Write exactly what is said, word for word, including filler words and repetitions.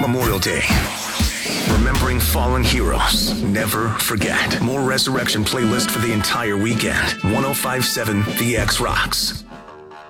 Memorial Day. Remembering fallen heroes. Never forget. More Resurrection playlist for the entire weekend. ten fifty-seven The X Rocks.